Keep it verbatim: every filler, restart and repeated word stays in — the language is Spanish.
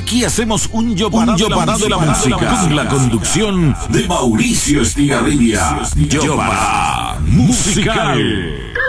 Aquí hacemos un yo para de la música con la conducción de Mauricio Estigarribia. Yo para musical.